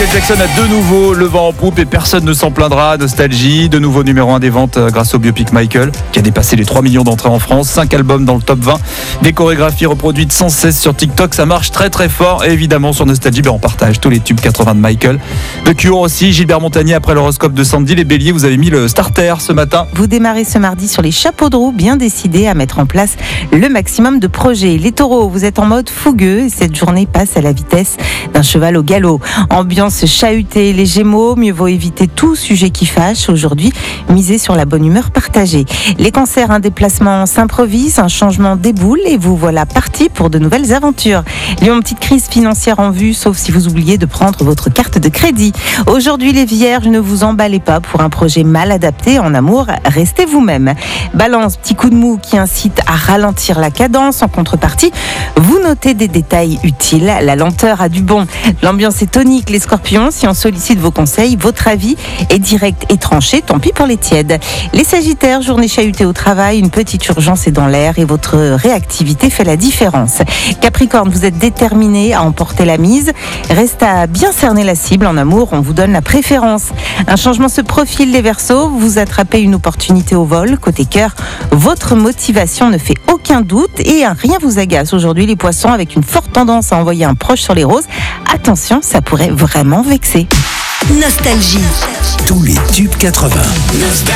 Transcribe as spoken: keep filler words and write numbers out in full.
Michael Jackson a de nouveau le vent en poupe et personne ne s'en plaindra. Nostalgie, de nouveau numéro un des ventes grâce au biopic Michael qui a dépassé les trois millions d'entrées en France, cinq albums dans le top vingt, des chorégraphies reproduites sans cesse sur TikTok, ça marche très très fort et évidemment sur Nostalgie, ben on partage tous les tubes quatre-vingts de Michael. Le Cure aussi, Gilbert Montagnier après l'horoscope de Sandy. Les Béliers, vous avez mis le starter ce matin. Vous démarrez ce mardi sur les chapeaux de roue, bien décidés à mettre en place le maximum de projets. Les Taureaux, vous êtes en mode fougueux et cette journée passe à la vitesse d'un cheval au galop. Ambiance chahutée. Les Gémeaux, mieux vaut éviter tout sujet qui fâche. Aujourd'hui, misez sur la bonne humeur partagée. Les Cancers, un déplacement s'improvise, un changement déboule et vous voilà parti pour de nouvelles aventures. Lion, petite crise financière en vue, sauf si vous oubliez de prendre votre carte de crédit. Aujourd'hui, les Vierges, ne vous emballez pas pour un projet mal adapté. En amour, restez vous-même. Balance, petit coup de mou qui incite à ralentir la cadence. En contrepartie, vous notez des détails utiles. La lenteur a du bon. L'ambiance est tonique. Les Scorpions, si on sollicite vos conseils, votre avis est direct et tranché. Tant pis pour les tièdes. Les Sagittaires, journée chahutée au travail. Une petite urgence est dans l'air et votre réactivité fait la différence. Capricorne, vous êtes déterminé à emporter la mise. Reste à bien cerner la cible. En amour, on vous donne la préférence. Un changement se profile, les Verseaux. Vous attrapez une opportunité au vol. Côté cœur, votre motivation ne fait aucun doute et rien vous agace. Aujourd'hui, les Poissons, avec une forte tendance à envoyer un proche sur les roses. Attention, ça pourrait vraiment vexer. Nostalgie. Tous les tubes quatre-vingts.